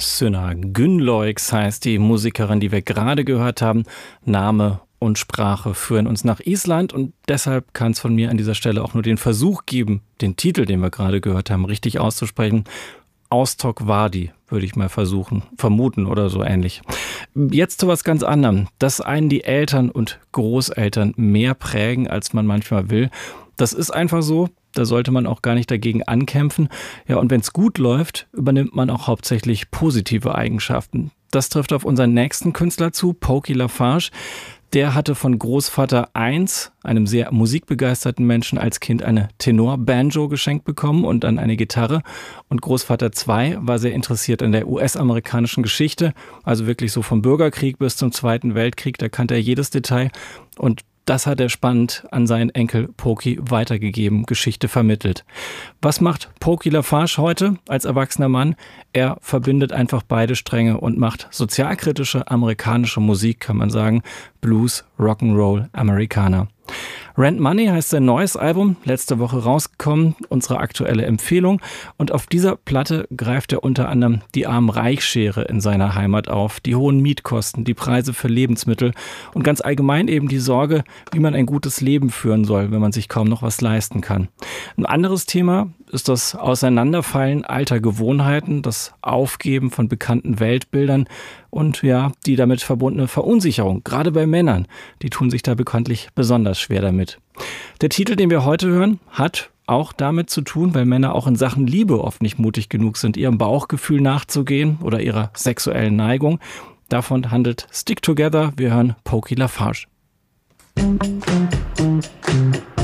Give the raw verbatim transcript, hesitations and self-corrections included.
Synna Gunnlaugs heißt die Musikerin, die wir gerade gehört haben. Name und Sprache führen uns nach Island und deshalb kann es von mir an dieser Stelle auch nur den Versuch geben, den Titel, den wir gerade gehört haben, richtig auszusprechen. Austokvadi würde ich mal versuchen, vermuten oder so ähnlich. Jetzt zu was ganz anderem, dass einen die Eltern und Großeltern mehr prägen, als man manchmal will. Das ist einfach so. Da sollte man auch gar nicht dagegen ankämpfen. Ja, und wenn es gut läuft, übernimmt man auch hauptsächlich positive Eigenschaften. Das trifft auf unseren nächsten Künstler zu, Pokey LaFarge. Der hatte von Großvater eins, einem sehr musikbegeisterten Menschen, als Kind eine Tenor-Banjo geschenkt bekommen und dann eine Gitarre. Und Großvater zwei war sehr interessiert an der U S-amerikanischen Geschichte, also wirklich so vom Bürgerkrieg bis zum Zweiten Weltkrieg. Da kannte er jedes Detail und das hat er spannend an seinen Enkel Pokey weitergegeben, Geschichte vermittelt. Was macht Pokey LaFarge heute als erwachsener Mann? Er verbindet einfach beide Stränge und macht sozialkritische amerikanische Musik, kann man sagen. Blues, Rock'n'Roll, Amerikaner. Rent Money heißt sein neues Album, letzte Woche rausgekommen, unsere aktuelle Empfehlung. Und auf dieser Platte greift er unter anderem die Arm-Reich-Schere in seiner Heimat auf, die hohen Mietkosten, die Preise für Lebensmittel und ganz allgemein eben die Sorge, wie man ein gutes Leben führen soll, wenn man sich kaum noch was leisten kann. Ein anderes Thema ist das Auseinanderfallen alter Gewohnheiten, das Aufgeben von bekannten Weltbildern und ja, die damit verbundene Verunsicherung, gerade bei Männern. Die tun sich da bekanntlich besonders schwer damit. Der Titel, den wir heute hören, hat auch damit zu tun, weil Männer auch in Sachen Liebe oft nicht mutig genug sind, ihrem Bauchgefühl nachzugehen oder ihrer sexuellen Neigung. Davon handelt Stick Together. Wir hören Pokey LaFarge.